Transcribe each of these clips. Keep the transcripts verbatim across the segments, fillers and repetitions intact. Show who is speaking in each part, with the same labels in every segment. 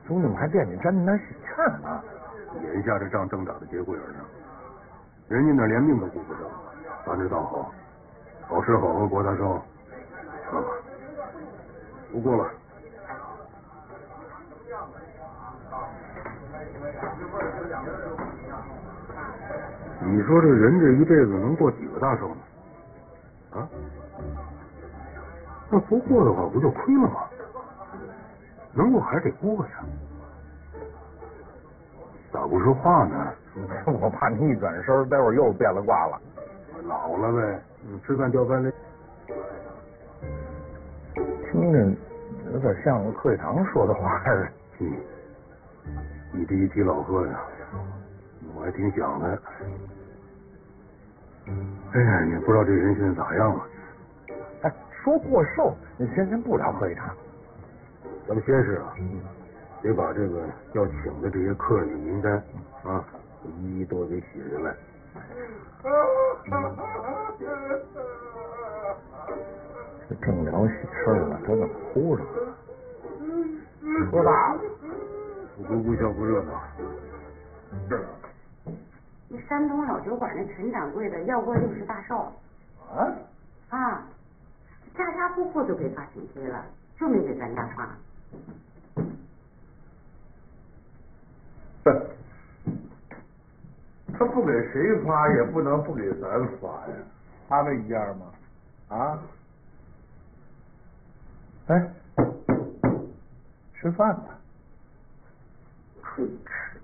Speaker 1: 兄弟们还惦记沾那喜庆呢。
Speaker 2: 眼下这仗正打到节骨眼上，人家那连命都顾不上，咱这倒好，好吃好喝过大寿。算了，不过了。你说这人这一辈子能过几个大寿呢？啊？那不过的话，不就亏了吗？能过还得过呀。咋不说话呢？
Speaker 1: 我怕你一转身，待会儿又变了卦了。
Speaker 2: 老了呗，你吃饭掉饭的。
Speaker 1: 听着有点像贺一堂说的话似的。
Speaker 2: 嗯，你这一提老贺呀，我还挺想的。哎呀，你不知道这人现在咋样了？
Speaker 1: 哎，说过寿，你先先不聊贺一堂，
Speaker 2: 咱们先是啊，得把这个要请的这些客人的名单啊，一一都给写下来。
Speaker 1: 这正聊喜事呢，他怎么哭了？多大了？
Speaker 2: 不哭不笑不热闹。
Speaker 3: 是。那山东老酒馆那陈掌柜的要过六十大寿。
Speaker 1: 啊？
Speaker 3: 啊，家家户户都给发请帖了，就没给咱家发。
Speaker 1: 他不给谁发，也不能不给咱发呀。他那一样吗？啊？哎，吃饭呢。
Speaker 3: 亏吃。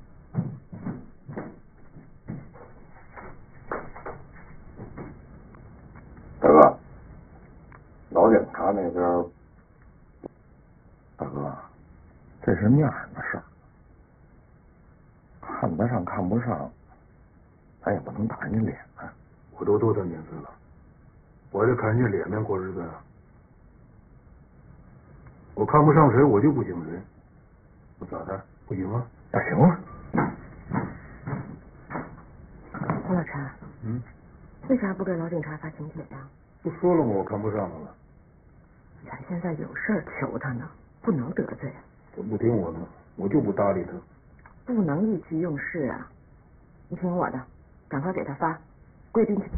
Speaker 2: 大哥，老警察那边，
Speaker 1: 大哥，这是面上的事儿，看得上看不上，咱也不能打人家脸啊。
Speaker 2: 我都多大年岁了，我还得看人家脸面过日子啊。我看不上谁，我就不请谁。我咋的？不行吗？
Speaker 1: 那行了。
Speaker 3: 黄老陈，
Speaker 2: 嗯，
Speaker 3: 为啥不给老警察发请帖呀？
Speaker 2: 不说了吗？我看不上他了。
Speaker 3: 咱现在有事儿求他呢，不能得罪。
Speaker 2: 他不听我的，我就不搭理他。
Speaker 3: 不能意气用事啊！你听我的，赶快给他发贵宾请。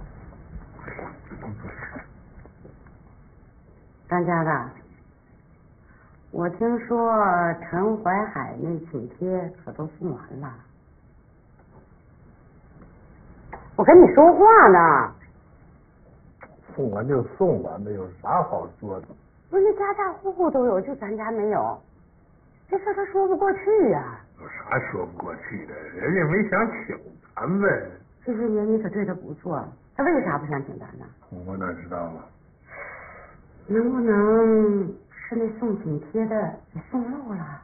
Speaker 3: 张家的，我听说陈淮海那请帖可都送完了。我跟你说话呢。
Speaker 1: 送完就送完呗，有啥好说的？
Speaker 3: 不是家家户户都有，就咱家没有，这事他说不过去呀、啊。
Speaker 1: 有啥说不过去的？人家没想请咱呗。
Speaker 3: 这些年你可对他不错，他为啥不想请咱呢？
Speaker 1: 我哪知道啊？
Speaker 3: 能不能是那送请帖的给送漏了？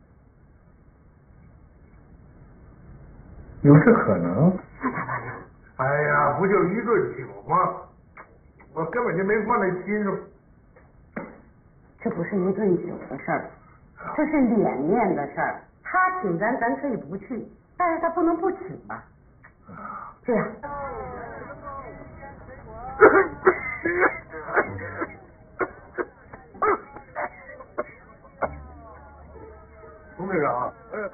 Speaker 1: 有这可能？
Speaker 3: 那咋办呢？
Speaker 1: 哎呀，不就一顿酒吗？我根本就没放在心上。
Speaker 3: 这不是一顿酒的事儿，这是脸面的事儿。他请咱，咱可以不去，但是他不能不请吧？这样。
Speaker 2: 洪队长，呃，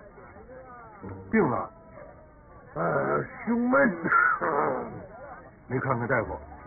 Speaker 2: 病了。
Speaker 1: 呃，胸闷。
Speaker 2: 没看看大夫？